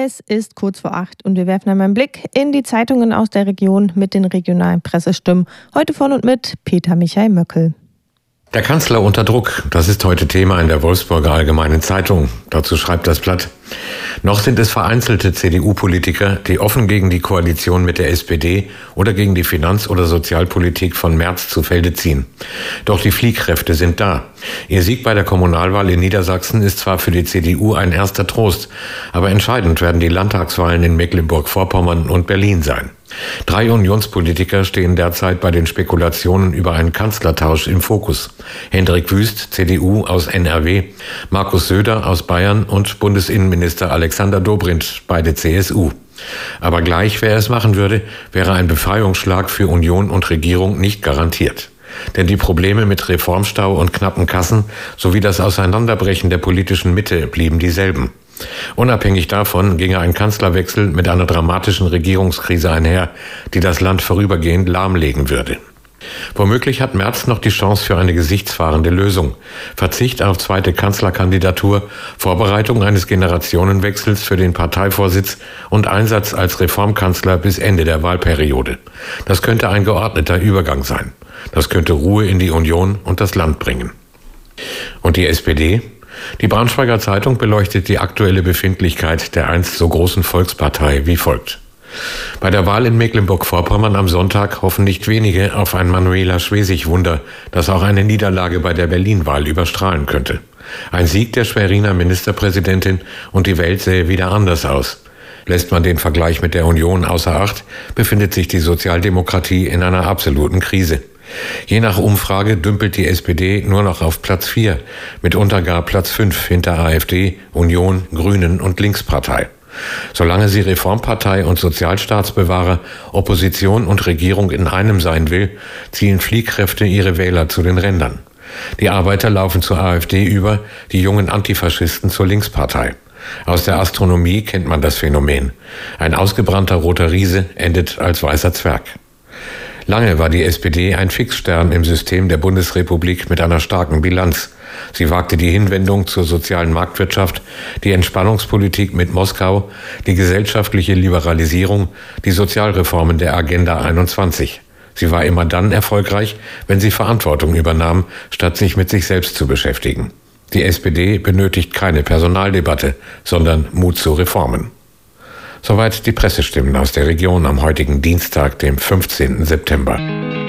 Es ist kurz vor 8 und wir werfen einmal einen Blick in die Zeitungen aus der Region mit den regionalen Pressestimmen. Heute von und mit Peter Michael Möckel. Der Kanzler unter Druck, das ist heute Thema in der Wolfsburger Allgemeinen Zeitung. Dazu schreibt das Blatt: Noch sind es vereinzelte CDU-Politiker, die offen gegen die Koalition mit der SPD oder gegen die Finanz- oder Sozialpolitik von Merz zu Felde ziehen. Doch die Fliehkräfte sind da. Ihr Sieg bei der Kommunalwahl in Niedersachsen ist zwar für die CDU ein erster Trost, aber entscheidend werden die Landtagswahlen in Mecklenburg-Vorpommern und Berlin sein. 3 Unionspolitiker stehen derzeit bei den Spekulationen über einen Kanzlertausch im Fokus. Hendrik Wüst, CDU aus NRW, Markus Söder aus Bayern und Bundesinnenminister Alexander Dobrindt, beide CSU. Aber gleich, wer es machen würde, wäre ein Befreiungsschlag für Union und Regierung nicht garantiert. Denn die Probleme mit Reformstau und knappen Kassen sowie das Auseinanderbrechen der politischen Mitte blieben dieselben. Unabhängig davon ginge ein Kanzlerwechsel mit einer dramatischen Regierungskrise einher, die das Land vorübergehend lahmlegen würde. Womöglich hat Merz noch die Chance für eine gesichtswahrende Lösung. Verzicht auf zweite Kanzlerkandidatur, Vorbereitung eines Generationenwechsels für den Parteivorsitz und Einsatz als Reformkanzler bis Ende der Wahlperiode. Das könnte ein geordneter Übergang sein. Das könnte Ruhe in die Union und das Land bringen. Und die SPD? Die Braunschweiger Zeitung beleuchtet die aktuelle Befindlichkeit der einst so großen Volkspartei wie folgt: Bei der Wahl in Mecklenburg-Vorpommern am Sonntag hoffen nicht wenige auf ein Manuela Schwesig-Wunder, das auch eine Niederlage bei der Berlin-Wahl überstrahlen könnte. Ein Sieg der Schweriner Ministerpräsidentin und die Welt sähe wieder anders aus. Lässt man den Vergleich mit der Union außer Acht, befindet sich die Sozialdemokratie in einer absoluten Krise. Je nach Umfrage dümpelt die SPD nur noch auf Platz 4, mitunter gar Platz 5 hinter AfD, Union, Grünen und Linkspartei. Solange sie Reformpartei und Sozialstaatsbewahrer, Opposition und Regierung in einem sein will, ziehen Fliehkräfte ihre Wähler zu den Rändern. Die Arbeiter laufen zur AfD über, die jungen Antifaschisten zur Linkspartei. Aus der Astronomie kennt man das Phänomen. Ein ausgebrannter roter Riese endet als weißer Zwerg. Lange war die SPD ein Fixstern im System der Bundesrepublik mit einer starken Bilanz. Sie wagte die Hinwendung zur sozialen Marktwirtschaft, die Entspannungspolitik mit Moskau, die gesellschaftliche Liberalisierung, die Sozialreformen der Agenda 21. Sie war immer dann erfolgreich, wenn sie Verantwortung übernahm, statt sich mit sich selbst zu beschäftigen. Die SPD benötigt keine Personaldebatte, sondern Mut zu Reformen. Soweit die Pressestimmen aus der Region am heutigen Dienstag, dem 15. September.